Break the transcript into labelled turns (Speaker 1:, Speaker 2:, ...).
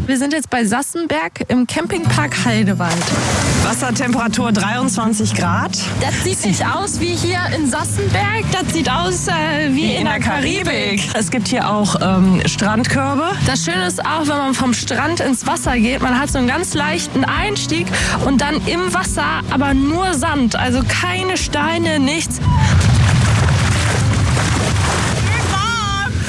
Speaker 1: Wir sind jetzt bei Sassenberg im Campingpark Heidewald.
Speaker 2: Wassertemperatur 23 Grad.
Speaker 1: Das sieht nicht aus wie hier in Sassenberg. Das sieht aus wie in der Karibik.
Speaker 2: Es gibt hier auch Strandkörbe.
Speaker 1: Das Schöne ist auch, wenn man vom Strand ins Wasser geht, man hat so einen ganz leichten Einstieg und dann im Wasser aber nur Sand. Also keine Steine, nichts.